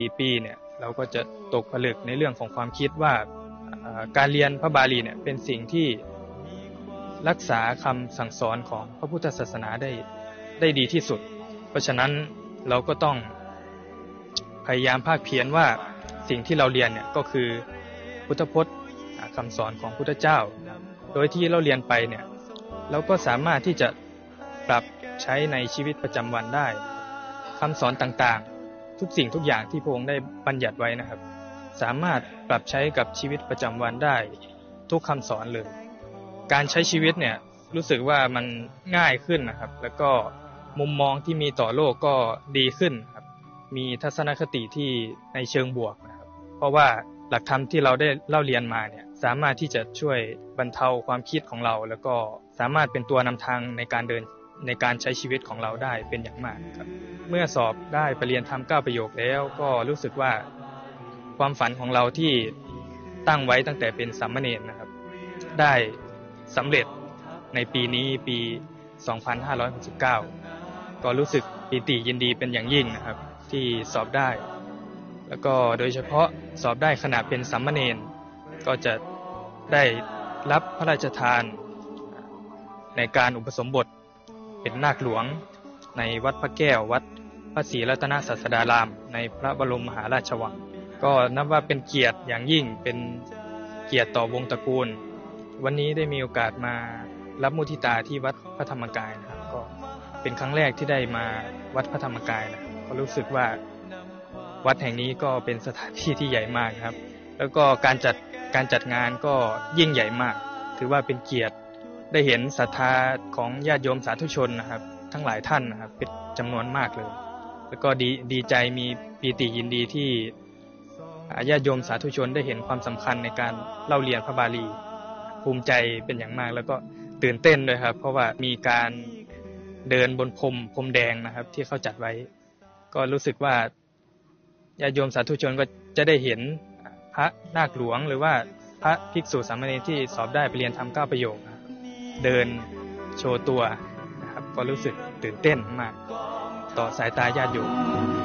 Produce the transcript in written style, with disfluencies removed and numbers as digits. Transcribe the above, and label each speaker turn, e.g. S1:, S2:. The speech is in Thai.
S1: ปีเนี่ยเราก็จะตกผลึกในเรื่องของความคิดว่าการเรียนพระบาลีเนี่ยเป็นสิ่งที่รักษาคำสั่งสอนของพระพุทธศาสนาได้ดีที่สุดเพราะฉะนั้นเราก็ต้องพยายามภาคเพียรว่าสิ่งที่เราเรียนเนี่ยก็คือพุทธพจน์คำสอนของพุทธเจ้าโดยที่เราเรียนไปเนี่ยเราก็สามารถที่จะปรับใช้ในชีวิตประจำวันได้คำสอนต่างๆทุกสิ่งทุกอย่างที่พระองค์ได้บัญญัติไว้นะครับสามารถปรับใช้กับชีวิตประจำวันได้ทุกคำสอนเลยการใช้ชีวิตเนี่ยรู้สึกว่ามันง่ายขึ้นนะครับแล้วก็มุมมองที่มีต่อโลกก็ดีขึ้นครับมีทัศนคติที่ในเชิงบวกนะครับเพราะว่าหลักธรรมที่เราได้เล่าเรียนมาเนี่ยสามารถที่จะช่วยบรรเทาความคิดของเราแล้วก็สามารถเป็นตัวนำทางในการใช้ชีวิตของเราได้เป็นอย่างมากครับเมื่อสอบได้ประเรียนธรรม9ประโยคแล้วก็รู้สึกว่าความฝันของเราที่ตั้งไว้ตั้งแต่เป็นสามเณรนะครับได้สำเร็จในปีนี้ปี2569ก็รู้สึกปิติยินดีเป็นอย่างยิ่งนะครับที่สอบได้แล้วก็โดยเฉพาะสอบได้ขณะเป็นสามเณรก็จะได้รับพระราชทานในการอุปสมบทเป็นนาคหลวงในวัดพระแก้ววัดพระศรีรัตนศาสดารามในพระบรมมหาราชวังก็นับว่าเป็นเกียรติอย่างยิ่งเป็นเกียรติต่อวงตระกูลวันนี้ได้มีโอกาสมารับมุทิตาที่วัดพระธรรมกายนะครับก็เป็นครั้งแรกที่ได้มาวัดพระธรรมกายนะก็รู้สึกว่าวัดแห่งนี้ก็เป็นสถานที่ที่ใหญ่มากครับแล้วก็การจัดงานก็ยิ่งใหญ่มากถือว่าเป็นเกียรติได้เห็นศรัทธาของญาติโยมสาธุชนนะครับทั้งหลายท่านนะครับเป็นจำนวนมากเลยแล้วก็ดีใจมีปีติยินดีที่ญาติโยมสาธุชนได้เห็นความสำคัญในการเล่าเรียนพระบาลีภูมิใจเป็นอย่างมากแล้วก็ตื่นเต้นด้วยครับเพราะว่ามีการเดินบนพรมแดงนะครับที่เขาจัดไว้ก็รู้สึกว่าญาติโยมสาธุชนก็จะได้เห็นพระนาคหลวงหรือว่าพระภิกษุสามเณรที่สอบได้ไปเรียนธรรม9ประโยคเดินโชว์ตัวนะครับก็รู้สึกตื่นเต้นมากต่อสายตาญาติโยม